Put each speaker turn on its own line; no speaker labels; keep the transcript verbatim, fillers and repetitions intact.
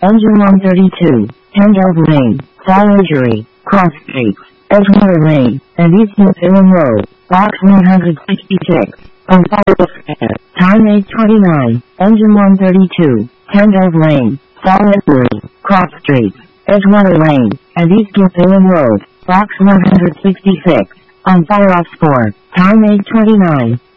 Engine one thirty-two, Tangrove Lane, Fall Injury, Cross Streets, Edgewater Lane, and East New Salem Road, Box one sixty-six, on fire square, time eight twenty-nine, Engine one thirty-two, Tangrove Lane, Fall Injury, Cross Streets, Edgewater Lane, and East New Salem Road, Box one sixty-six, on fire off score, time eight twenty-nine.